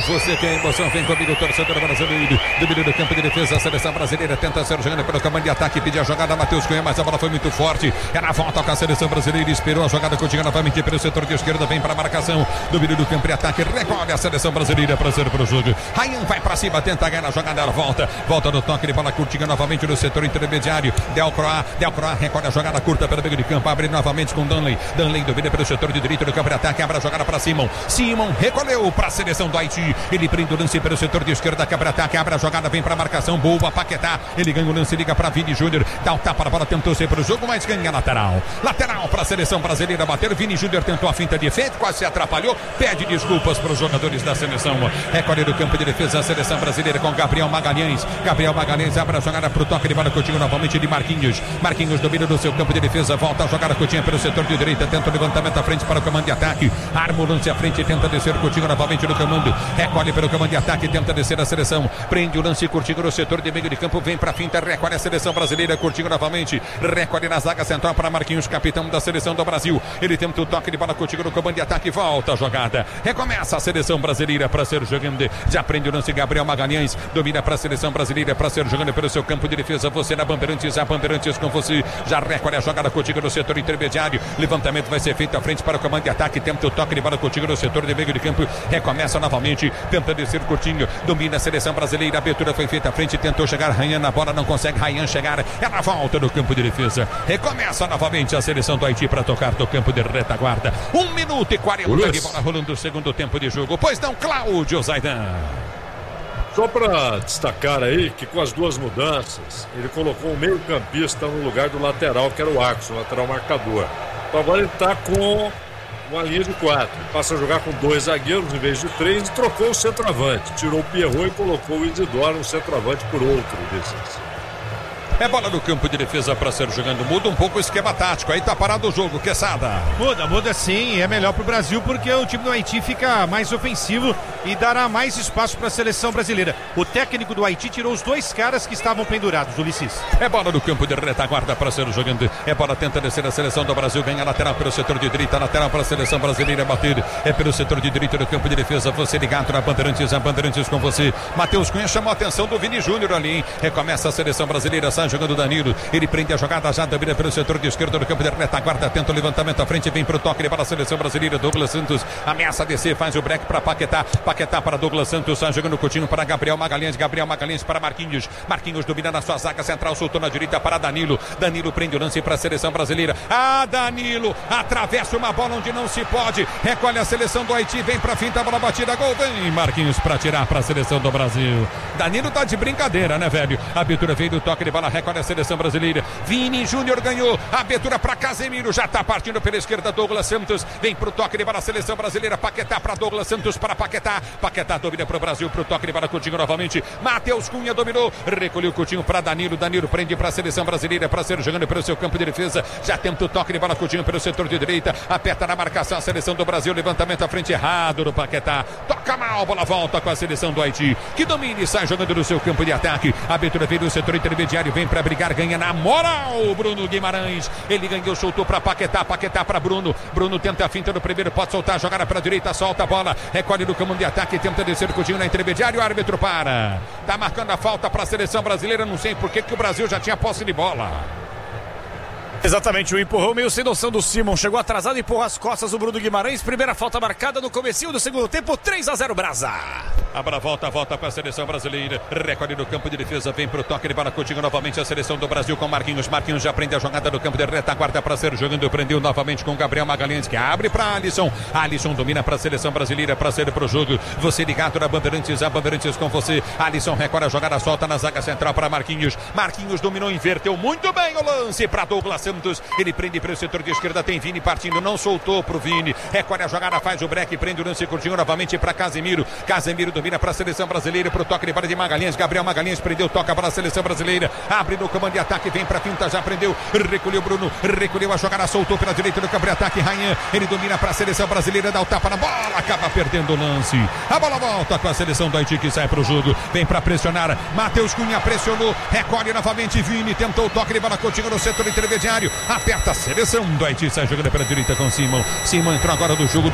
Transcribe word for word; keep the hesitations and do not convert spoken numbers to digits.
você que é emoção, vem comigo, torcedor brasileiro. Domínio do campo de defesa, a seleção brasileira tenta ser jogando pelo comando de ataque, pedir a jogada, Matheus Cunha, mas a bola foi muito forte. Era a volta com a seleção brasileira, esperou a jogada, continua novamente pelo setor de esquerda, vem para a marcação. Domínio do campo de ataque, recolhe a seleção brasileira para ser pro jogo. Ryan vai para cima, tenta ganhar a jogada, ela volta. Volta no toque de bola curtinha novamente no setor intermediário. Delcroix, Delcroix recolhe a jogada curta pelo meio de campo, abre novamente com Danley. Danley domina pelo setor de direito do campo de ataque, abre a jogada para Simon. Simon recolheu para a seleção do Haiti. Ele prende o lance pelo setor de esquerda, campo de ataque, abre a jogada, vem para a marcação, boa, Paquetá. Ele ganha o lance, liga para Vini Júnior. Dá o tapa, a bola tentou ser para o jogo, mas ganha lateral. Lateral para a seleção brasileira bater. Vini Júnior tentou a finta de efeito, quase se atrapalhou. Pede desculpas para os jogadores da seleção. Recolhe do campo de defesa a seleção brasileira com Gabriel Magalhães. Gabriel Magalhães abre a jogada para o toque de bola curtinho novamente de Marquinhos. Marquinhos domina do seu campo de defesa, volta a jogada curtinha pelo setor de direita, tenta o levantamento à frente para o comando de ataque. Arma o lance à frente, tenta descer curtinho novamente no comando. Recolhe pelo comando de ataque, tenta descer a seleção. Prende o lance curtinho no setor de meio de campo, vem para a finta, recolhe a seleção brasileira, curtinho novamente. Recolhe na zaga central para Marquinhos, capitão da seleção do Brasil. Ele tenta o toque de bola curtinho no comando de ataque, volta a jogada. Recomeça a seleção brasileira para ser jogando. Já prende o lance Gabriel Magalhães, domina para a seleção brasileira para ser jogando pelo seu campo de defesa. Você na Bandeirantes, a Bandeirantes com você. Já recolhe a jogada curtinho no setor intermediário. Levantamento vai ser feito à frente para o comando de ataque. Tenta o toque de bola curtinho no setor de meio de campo. Recomeça novamente, tenta descer curtinho. Domina a seleção brasileira. A abertura foi feita à frente. Tentou chegar Ryan na bola, não consegue Ryan chegar. Ela volta no campo de defesa. Recomeça novamente a seleção do Haiti para tocar do campo de retaguarda. um minuto e quarenta de bola rolando o segundo tempo de jogo. Pois não, Cláudio Zaidan. Só para destacar aí que com as duas mudanças, ele colocou um meio campista no lugar do lateral, que era o Axon, lateral marcador. Então agora ele está com uma linha de quatro. Passa a jogar com dois zagueiros em vez de três e trocou o centroavante. Tirou o Pierrot e colocou o Isidoro, um centroavante, por outro desses. É bola no campo de defesa para ser jogando. Muda um pouco o esquema tático. Aí tá parado o jogo, Quesada. Muda, muda sim. É melhor pro Brasil porque o time do Haiti fica mais ofensivo e dará mais espaço para a seleção brasileira. O técnico do Haiti tirou os dois caras que estavam pendurados, Ulisses. É bola no campo de retaguarda para ser jogando. É bola, tenta descer a seleção do Brasil. Ganha lateral pelo setor de direita. Lateral para a seleção brasileira bater. É pelo setor de direita do campo de defesa. Você ligado na Bandeirantes, a Bandeirantes com você. Matheus Cunha chamou a atenção do Vini Júnior ali, hein? Recomeça a seleção brasileira. Sai jogando Danilo. Ele prende a jogada, já domina pelo setor de esquerda do campo de retaguarda. Tenta o levantamento à frente. Vem pro toque para a seleção brasileira. Douglas Santos ameaça a descer. Faz o break para Paquetá. Paquetá para Douglas Santos. Sai jogando curtinho para Gabriel Magalhães. Gabriel Magalhães para Marquinhos. Marquinhos domina na sua zaga central. Soltou na direita para Danilo. Danilo prende o lance para a seleção brasileira. Ah, Danilo atravessa uma bola onde não se pode. Recolhe a seleção do Haiti. Vem para finta, a bola batida. Gol. Vem Marquinhos para tirar para a seleção do Brasil. Danilo tá de brincadeira, né, velho? A abertura veio do toque de bola. Recolhe a seleção brasileira. Vini Júnior ganhou. A abertura para Casemiro. Já tá partindo pela esquerda. Douglas Santos. Vem pro toque de bola a seleção brasileira. Paquetá para Douglas Santos para Paquetá. Paquetá domina pro Brasil. Pro toque de bola Coutinho novamente. Matheus Cunha dominou. Recolheu o Coutinho para Danilo. Danilo prende para a seleção brasileira para ser jogando pelo seu campo de defesa. Já tenta o toque de bola Coutinho pelo setor de direita. Aperta na marcação a seleção do Brasil. Levantamento à frente errado do Paquetá. Toca mal. Bola volta com a seleção do Haiti. Que domina e sai jogando no seu campo de ataque. A abertura veio do setor intermediário. Vem para brigar. Ganha na moral. Bruno Guimarães. Ele ganhou. Soltou para Paquetá. Paquetá para Bruno. Bruno tenta a finta no primeiro. Pode soltar. Jogada para a direita. Solta a bola. Recolhe no comando de ataque. Tenta descer o Coutinho na intermediário. O árbitro para. Tá marcando a falta para a seleção brasileira. Não sei por que que o Brasil já tinha posse de bola. Exatamente, o empurrão meio sem noção do Simon. Chegou atrasado e empurrou as costas do Bruno Guimarães. Primeira falta marcada no comecinho do segundo tempo. três a zero Brasa. Abra a volta, volta para a seleção brasileira. Recolhe no campo de defesa, vem pro toque de bola. Coutinho novamente a seleção do Brasil com Marquinhos. Marquinhos já prende a jogada no campo de retaguarda para ser jogando. Prendeu novamente com Gabriel Magalhães, que abre para Alisson. Alisson domina para a seleção brasileira para ser pro jogo. Você ligado na Bandeirantes, a Bandeirantes com você. Alisson recolhe a jogada, solta na zaga central para Marquinhos. Marquinhos dominou, inverteu muito bem o lance para Douglas Santos. Ele prende pelo setor de esquerda, tem Vini partindo, não soltou pro Vini. Recolhe a jogada, faz o break, prende o lance curtinho novamente para Casemiro. Casemiro domina para a seleção brasileira, pro toque de bola de Magalhães. Gabriel Magalhães prendeu, toca para a seleção brasileira. Abre no comando de ataque, vem para finta, já prendeu. Recolheu Bruno, recolheu a jogada, soltou pela direita no campo de ataque. Ryan, ele domina para a seleção brasileira, dá o tapa na bola, acaba perdendo o lance. A bola volta com a seleção do Haiti que sai pro jogo. Vem para pressionar. Matheus Cunha pressionou, recolhe novamente Vini, tentou o toque de bola, continua no setor intermediário. Aperta a seleção do Haiti, sai jogando pela direita com Simon. Simon entrou agora do jogo.